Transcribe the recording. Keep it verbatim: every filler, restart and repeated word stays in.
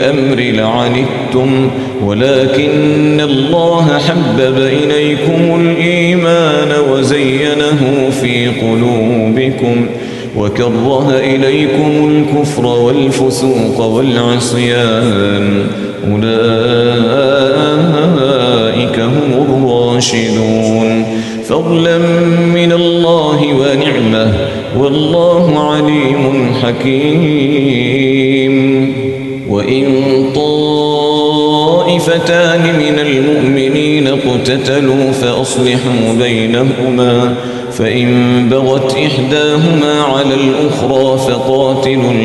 الأمر لعنتم ولكن الله حبب إليكم الإيمان وزينه في قلوبكم وكره إليكم الكفر والفسوق والعصيان أولئك هم الراشدون فضلا من الله ونعمه والله عليم حكيم. وإن طائفتان من المؤمنين اقتتلوا فأصلحوا بينهما فإن بغت إحداهما على الأخرى فقاتلوا